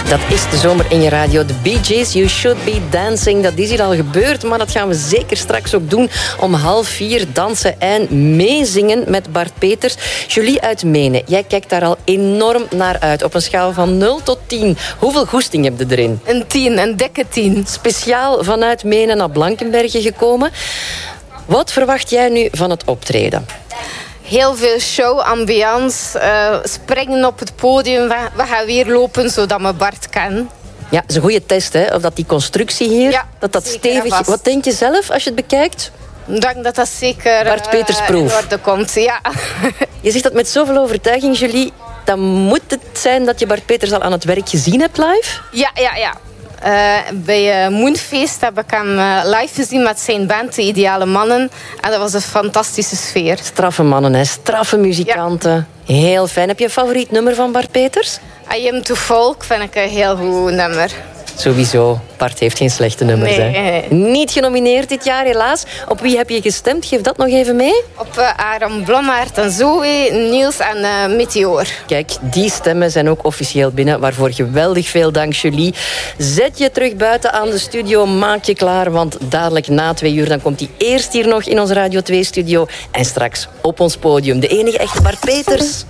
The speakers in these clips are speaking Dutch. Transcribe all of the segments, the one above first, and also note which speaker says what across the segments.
Speaker 1: Dat is de zomer in je radio. De Bee Gees, You Should Be Dancing. Dat is hier al gebeurd, maar dat gaan we zeker straks ook doen. Om 3:30 dansen en meezingen met Bart Peters. Julie uit Menen, jij kijkt daar al enorm naar uit. Op een schaal van 0 tot 10. Hoeveel goesting heb je erin?
Speaker 2: Een 10, een dikke 10.
Speaker 1: Speciaal vanuit Menen naar Blankenberge gekomen. Wat verwacht jij nu van het optreden?
Speaker 2: Heel veel show, ambiance, springen op het podium. We gaan weer lopen, zodat we Bart kennen.
Speaker 1: Ja, dat is een goede test, hè? Of dat die constructie hier, dat stevig is. Wat denk je zelf als je het bekijkt?
Speaker 2: Ik denk dat zeker
Speaker 1: Bart Peters proef.
Speaker 2: in orde komt, ja.
Speaker 1: Je zegt dat met zoveel overtuiging, Julie. Dan moet het zijn dat je Bart Peters al aan het werk gezien hebt live?
Speaker 2: Ja. Bij Moonfeest heb ik hem live gezien met zijn band, De Ideale Mannen. En dat was een fantastische sfeer.
Speaker 1: Straffe mannen, hè? Straffe muzikanten. Ja. Heel fijn. Heb je een favoriet nummer van Bart Peters?
Speaker 2: I Am To Folk vind ik een heel goed nummer.
Speaker 1: Sowieso. Bart heeft geen slechte nummers.
Speaker 2: Nee.
Speaker 1: Hè? Niet genomineerd dit jaar, helaas. Op wie heb je gestemd? Geef dat nog even mee.
Speaker 2: Op Aram Blommaert en Zoe, Niels en Meteor.
Speaker 1: Kijk, die stemmen zijn ook officieel binnen. Waarvoor geweldig veel dank, Julie. Zet je terug buiten aan de studio. Maak je klaar, want dadelijk na 2 uur... dan komt hij eerst hier nog in onze Radio 2-studio. En straks op ons podium. De enige echte Bart Peters.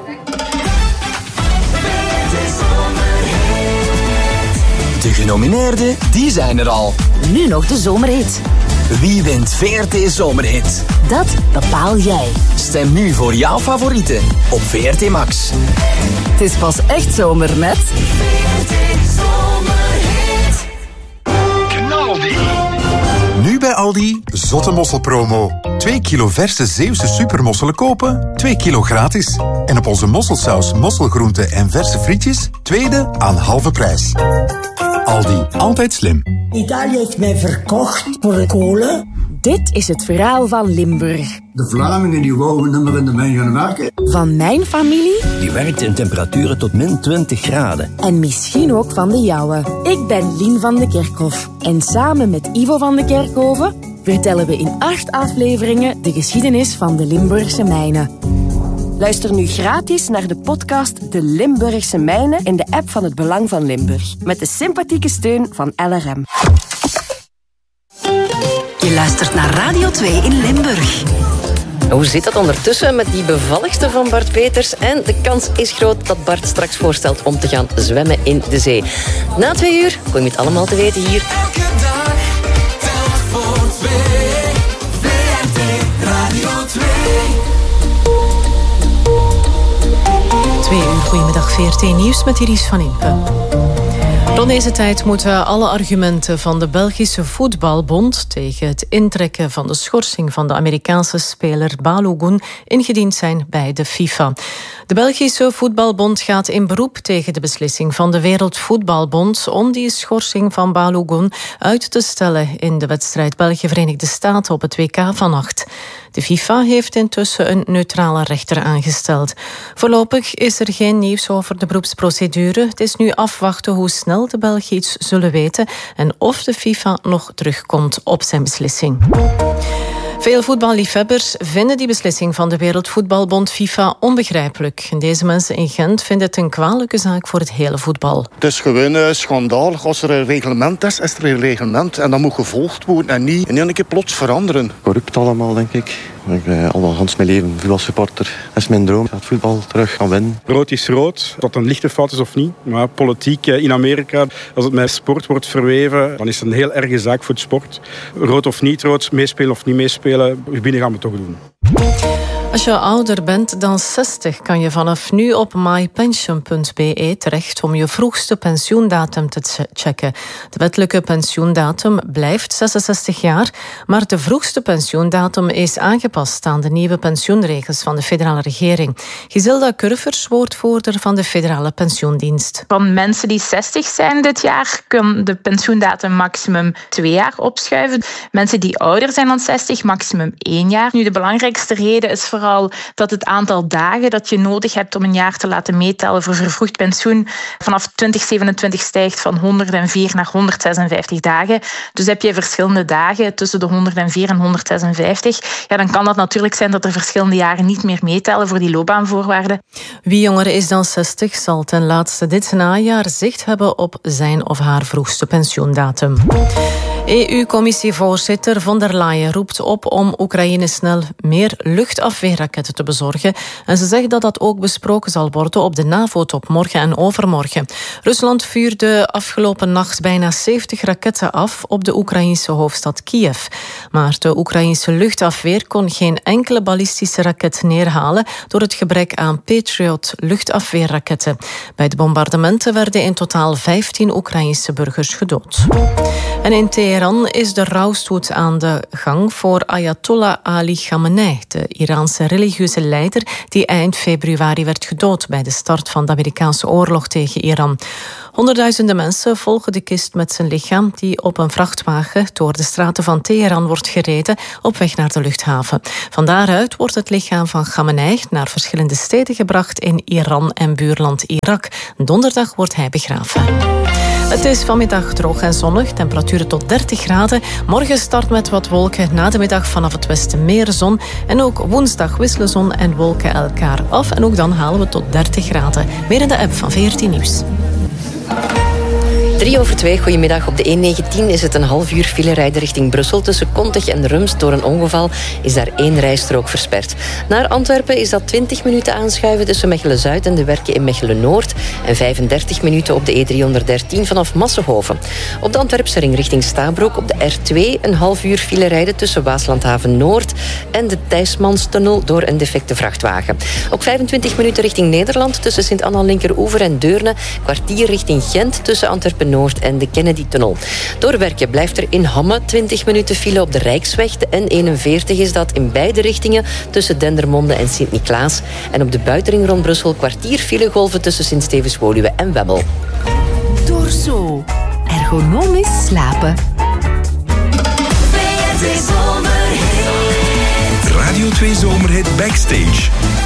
Speaker 3: De genomineerden, die zijn er al.
Speaker 4: Nu nog de zomerhit.
Speaker 3: Wie wint VRT Zomerhit?
Speaker 4: Dat bepaal jij.
Speaker 3: Stem nu voor jouw favorieten op VRT Max.
Speaker 4: Het is pas echt zomer met... VRT Zomerhit.
Speaker 5: Knaldi. Nu bij Aldi, zotte mosselpromo. 2 kilo verse Zeeuwse supermosselen kopen, 2 kilo gratis. En op onze mosselsaus, mosselgroenten en verse frietjes, tweede aan halve prijs. Aldi, altijd slim.
Speaker 6: Italië heeft mij verkocht voor de kolen.
Speaker 4: Dit is het verhaal van Limburg.
Speaker 6: De Vlamingen die wouden nummer in de mijn gaan maken.
Speaker 4: Van mijn familie.
Speaker 7: Die werkt in temperaturen tot min 20 graden.
Speaker 4: En misschien ook van de jouwe. Ik ben Lien van de Kerkhof. En samen met Ivo van de Kerkhoven vertellen we in 8 afleveringen de geschiedenis van de Limburgse mijnen. Luister nu gratis naar de podcast De Limburgse Mijnen in de app van het Belang van Limburg. Met de sympathieke steun van LRM.
Speaker 8: Je luistert naar Radio 2 in Limburg.
Speaker 1: Hoe zit dat ondertussen met die bevalligste van Bart Peters? En de kans is groot dat Bart straks voorstelt om te gaan zwemmen in de zee. Na 2 uur kom je het allemaal te weten hier.
Speaker 3: Elke dag, telk voor 2. VRT Radio 2.
Speaker 9: 2 uur, goedemiddag VRT Nieuws met Iris van Impe. Rond deze tijd moeten alle argumenten van de Belgische Voetbalbond tegen het intrekken van de schorsing van de Amerikaanse speler Balogun ingediend zijn bij de FIFA. De Belgische Voetbalbond gaat in beroep tegen de beslissing van de Wereldvoetbalbond om die schorsing van Balogun uit te stellen in de wedstrijd België-Verenigde Staten op het WK vannacht. De FIFA heeft intussen een neutrale rechter aangesteld. Voorlopig is er geen nieuws over de beroepsprocedure. Het is nu afwachten hoe snel de Belgen iets zullen weten en of de FIFA nog terugkomt op zijn beslissing. Veel voetballiefhebbers vinden die beslissing van de Wereldvoetbalbond FIFA onbegrijpelijk. En deze mensen in Gent vinden het een kwalijke zaak voor het hele voetbal.
Speaker 10: Het is gewoon schandalig. Als er een reglement is, is er een reglement. En dat moet gevolgd worden en niet in één keer plots veranderen.
Speaker 11: Corrupt allemaal, denk ik. Ik ben al Hans mijn leven voetbalsupporter. Dat is mijn droom, dat voetbal terug gaan winnen.
Speaker 12: Rood is rood, dat een lichte fout is of niet. Maar politiek in Amerika, als het met sport wordt verweven, dan is het een heel erge zaak voor het sport. Rood of niet rood, meespelen of niet meespelen, binnen gaan we het toch doen.
Speaker 9: Als je ouder bent dan 60 kan je vanaf nu op mypension.be terecht om je vroegste pensioendatum te checken. De wettelijke pensioendatum blijft 66 jaar, maar de vroegste pensioendatum is aangepast aan de nieuwe pensioenregels van de federale regering. Giselda Curvers, woordvoerder van de federale pensioendienst.
Speaker 13: Van mensen die 60 zijn dit jaar kan de pensioendatum maximum 2 jaar opschuiven. Mensen die ouder zijn dan 60 maximum 1 jaar. Nu, de belangrijkste reden is vooral vooral dat het aantal dagen dat je nodig hebt om een jaar te laten meetellen voor vervroegd pensioen vanaf 2027 stijgt van 104 naar 156 dagen. Dus heb je verschillende dagen tussen de 104 en 156, ja, dan kan dat natuurlijk zijn dat er verschillende jaren niet meer meetellen voor die loopbaanvoorwaarden.
Speaker 9: Wie jonger is dan 60 zal ten laatste dit najaar zicht hebben op zijn of haar vroegste pensioendatum. EU-commissievoorzitter von der Leyen roept op om Oekraïne snel meer luchtafweerraketten te bezorgen. En ze zegt dat dat ook besproken zal worden op de NAVO-top morgen en overmorgen. Rusland vuurde afgelopen nacht bijna 70 raketten af op de Oekraïnse hoofdstad Kiev. Maar de Oekraïnse luchtafweer kon geen enkele ballistische raket neerhalen door het gebrek aan Patriot luchtafweerraketten. Bij de bombardementen werden in totaal 15 Oekraïnse burgers gedood. En in Teheran is de rouwstoet aan de gang voor Ayatollah Ali Khamenei, de Iraanse religieuze leider die eind februari werd gedood bij de start van de Amerikaanse oorlog tegen Iran. Honderdduizenden mensen volgen de kist met zijn lichaam die op een vrachtwagen door de straten van Teheran wordt gereden op weg naar de luchthaven. Van daaruit wordt het lichaam van Khamenei naar verschillende steden gebracht in Iran en buurland Irak. Donderdag wordt hij begraven. Het is vanmiddag droog en zonnig, temperaturen tot 30 graden. Morgen start met wat wolken, na de middag vanaf het westen meer zon. En ook woensdag wisselen zon en wolken elkaar af. En ook dan halen we tot 30 graden. Meer in de app van VRT Nieuws.
Speaker 1: 2:03, goedemiddag. Op de E19 is het een half uur file rijden richting Brussel. Tussen Kontig en Rumst door een ongeval is daar 1 rijstrook versperd. Naar Antwerpen is dat 20 minuten aanschuiven tussen Mechelen-Zuid en de werken in Mechelen-Noord. En 35 minuten op de E313 vanaf Massenhoven. Op de Antwerpse ring richting Stabroek op de R2 een half uur file rijden tussen Waaslandhaven-Noord en de Thijsmanstunnel door een defecte vrachtwagen. Ook 25 minuten richting Nederland tussen Sint-Anna-Linkeroever en Deurne. Kwartier richting Gent tussen Antwerpen-Noord en de Kennedy-tunnel. Door werken blijft er in Hamme 20 minuten file op de Rijksweg. De N41 is dat in beide richtingen tussen Dendermonde en Sint-Niklaas. En op de buitenring rond Brussel kwartier filegolven tussen Sint-Stevens-Woluwe en Webbel.
Speaker 8: Dorso. Ergonomisch slapen.
Speaker 3: Radio 2 Zomerhit Backstage.